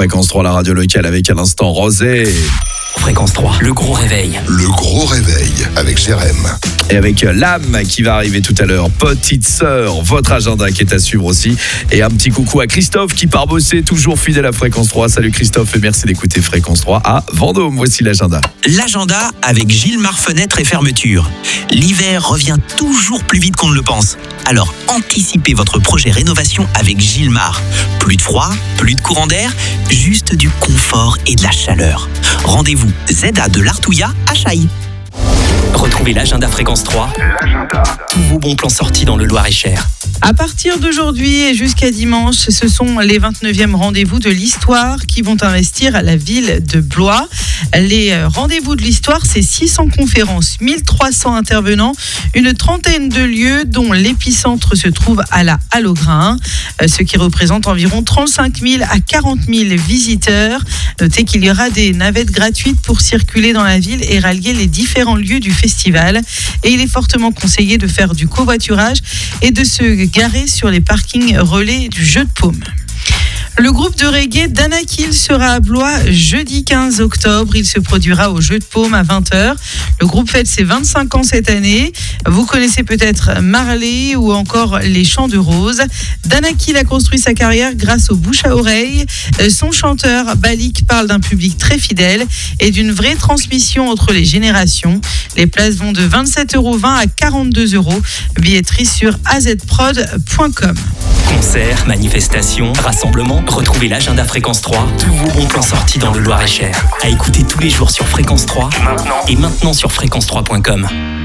Fréquence 3, la radio locale avec à l'instant Rosé. Fréquence 3, le gros réveil. Le gros réveil avec Jérém. Et avec l'âme qui va arriver tout à l'heure. Petite sœur, votre agenda qui est à suivre aussi. Et un petit coucou à Christophe qui part bosser, toujours fidèle à Fréquence 3. Salut Christophe et merci d'écouter Fréquence 3 à Vendôme. Voici l'agenda. L'agenda avec Gilmar Fenêtre et Fermeture. L'hiver revient toujours plus vite qu'on ne le pense. Alors anticipez votre projet rénovation avec Gilmar. Plus de froid, plus de courant d'air, juste du confort et de la chaleur. Rendez-vous ZA de l'Artouillat à Chailly. Retrouvez l'agenda Fréquence 3. Tous vos bons plans sortis dans le Loir-et-Cher. À partir d'aujourd'hui et jusqu'à dimanche, ce sont les 29e rendez-vous de l'histoire qui vont investir à la ville de Blois. Les rendez-vous de l'histoire, c'est 600 conférences, 1300 intervenants, une trentaine de lieux dont l'épicentre se trouve à la Halle aux Grains, ce qui représente environ 35 000 à 40 000 visiteurs. Notez qu'il y aura des navettes gratuites pour circuler dans la ville et rallier les différents lieux du festival. Et il est fortement conseillé de faire du covoiturage et de se garer sur les parkings relais du jeu de paume. Le groupe de reggae Danakil sera à Blois jeudi 15 octobre. Il se produira au Jeu de Paume à 20h. Le groupe fête ses 25 ans cette année. Vous connaissez peut-être Marley ou encore les Chants de Rose. Danakil a construit sa carrière grâce au bouche à oreille. Son chanteur Balik parle d'un public très fidèle et d'une vraie transmission entre les générations. Les places vont de 27,20€ à 42€. Billetterie sur azprod.com. Concerts, manifestations, rassemblements, retrouvez l'agenda Fréquence 3, tous vos bons plans sortis dans le Loir-et-Cher. À écouter tous les jours sur Fréquence 3 et maintenant sur fréquence3.com.